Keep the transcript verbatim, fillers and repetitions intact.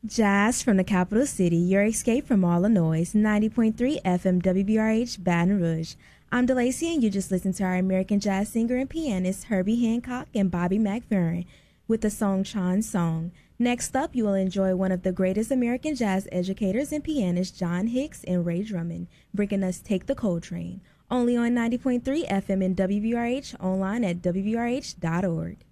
Jazz from the capital city, your escape from all the noise. ninety point three F M W B R H, Baton Rouge. I'm DeLacy, and you just listened to our American jazz singer and pianist Herbie Hancock and Bobby McFerrin with the song Chan's Song. Next up, you will enjoy one of the greatest American jazz educators and pianists, John Hicks and Ray Drummond, bringing us Take the Coltrane. Only on ninety point three F M and W B R H, online at W B R H dot org.